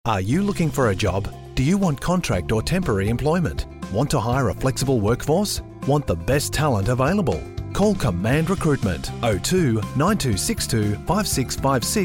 Are you looking for a job? Do you want contract or temporary employment? Want to hire a flexible workforce? Want the best talent available? Call Command Recruitment 02 9262 5656